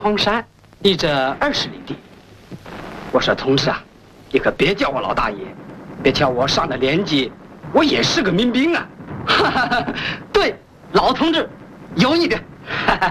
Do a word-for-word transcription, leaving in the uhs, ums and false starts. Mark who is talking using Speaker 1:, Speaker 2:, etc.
Speaker 1: 荒山离这二十里地。我说同志啊，你可别叫我老大爷，别瞧我上了年纪，我也是个民兵啊。
Speaker 2: 对，老同志，有你的。